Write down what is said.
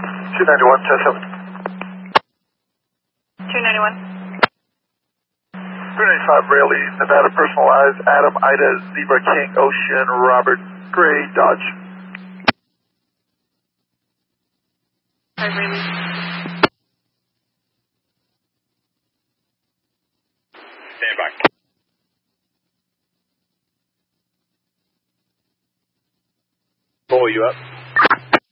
291, test 7. 291. 395 Raleigh, Nevada, personalized, Adam, Ida, Zebra, King, Ocean, Robert, Gray, Dodge. Hi, Raleigh. Stand by. Boy, you up?